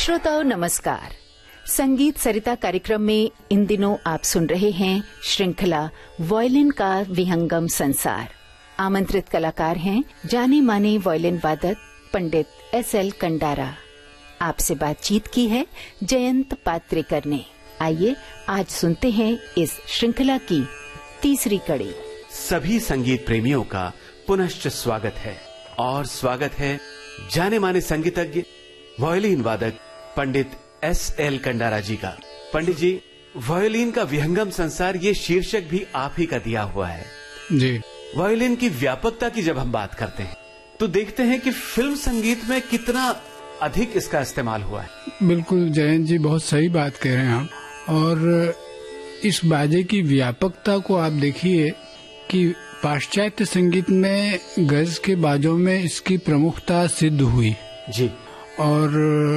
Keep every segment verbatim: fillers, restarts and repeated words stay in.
श्रोताओं नमस्कार। संगीत सरिता कार्यक्रम में इन दिनों आप सुन रहे हैं श्रृंखला वायलिन का विहंगम संसार। आमंत्रित कलाकार हैं जाने माने वायलिन वादक पंडित एस एल कंडारा। आपसे बातचीत की है जयंत पात्रेकर ने। आइए आज सुनते हैं इस श्रृंखला की तीसरी कड़ी। सभी संगीत प्रेमियों का पुनश्च स्वागत है और स्वागत है जाने माने संगीतज्ञ वायलिन वादक पंडित एस एल कंडारा जी का। पंडित जी, वायलिन का विहंगम संसार ये शीर्षक भी आप ही का दिया हुआ है जी। वायलिन की व्यापकता की जब हम बात करते हैं तो देखते हैं कि फिल्म संगीत में कितना अधिक इसका इस्तेमाल हुआ है। बिल्कुल जयंत जी, बहुत सही बात कह रहे हैं आप। और इस बाजे की व्यापकता को आप देखिए कि पाश्चात्य संगीत में गज के बाजों में इसकी प्रमुखता सिद्ध हुई जी। और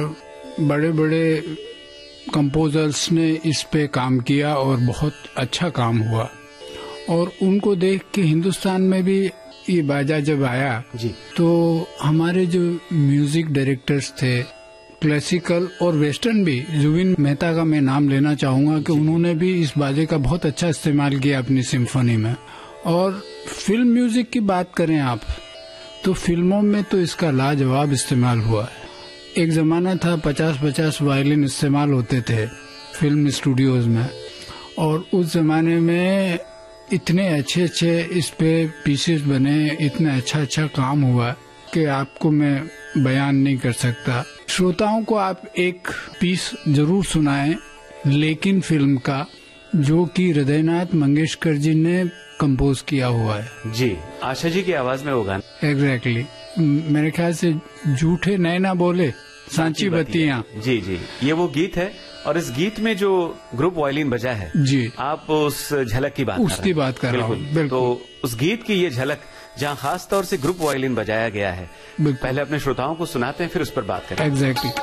बड़े बड़े कंपोजर्स ने इस पे काम किया और बहुत अच्छा काम हुआ। और उनको देख के हिंदुस्तान में भी ये बाजा जब आया जी तो हमारे जो म्यूजिक डायरेक्टर्स थे, क्लासिकल और वेस्टर्न भी, जुबिन मेहता का मैं नाम लेना चाहूंगा कि उन्होंने भी इस बाजे का बहुत अच्छा इस्तेमाल किया अपनी सिम्फनी में। और फिल्म म्यूजिक की बात करें आप तो फिल्मों में तो इसका लाजवाब इस्तेमाल हुआ है। एक जमाना था पचास पचास वायलिन इस्तेमाल होते थे फिल्म स्टूडियोज में, और उस जमाने में इतने अच्छे अच्छे इस पे पीसेस बने, इतना अच्छा अच्छा काम हुआ कि आपको मैं बयान नहीं कर सकता। श्रोताओं को आप एक पीस जरूर सुनाएं लेकिन फिल्म का, जो कि हृदयनाथ मंगेशकर जी ने कंपोज किया हुआ है। जी, आशा जी की आवाज में वो गाना। एग्जैक्टली, मेरे ख्याल से झूठे नैना बोले सांची बत्तियां। जी जी, ये वो गीत है। और इस गीत में जो ग्रुप वायलिन बजा है जी, आप उस झलक की बात उसकी बात कर रहा हूँ। तो उस गीत की ये झलक जहाँ खास तौर से ग्रुप वायलिन बजाया गया है, पहले अपने श्रोताओं को सुनाते हैं फिर उस पर बात करें। एग्जैक्टली।